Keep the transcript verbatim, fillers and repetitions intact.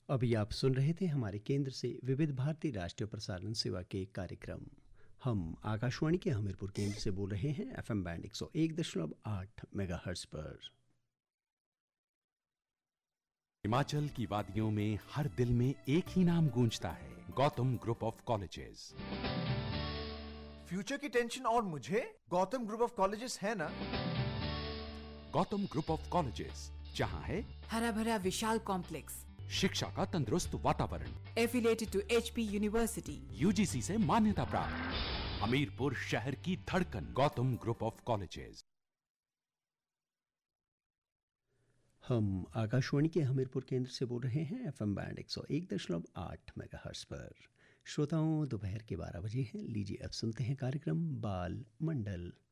अभी आप सुन रहे थे हमारे केंद्र से विविध भारती राष्ट्रीय प्रसारण सेवा के कार्यक्रम। हम आकाशवाणी के हमीरपुर केंद्र से बोल रहे हैं एफएम बैंड एक सौ एक दशमलव आठ मेगाहर्ट्ज पर। हिमाचल की वादियों में हर दिल में एक ही नाम गूंजता है, Gautam group of colleges. Future की टेंशन और मुझे गौतम ग्रुप ऑफ कॉलेजेस है ना। गौतम ग्रुप ऑफ कॉलेजेस, जहां है हरा भरा विशाल कॉम्प्लेक्स, शिक्षा का तंदुरुस्त वातावरण, affiliated to HP university, UGC से मान्यता प्राप्त, हमीरपुर शहर की धड़कन, गौतम ग्रुप ऑफ कॉलेजेस। हम आकाशवाणी के हमीरपुर केंद्र से बोल रहे हैं एफएम बैंड एक सौ एक दशमलव आठ मेगाहर्ट्ज पर। श्रोताओं, दोपहर के बारह बजे हैं। लीजिए अब सुनते हैं कार्यक्रम बाल मंडल।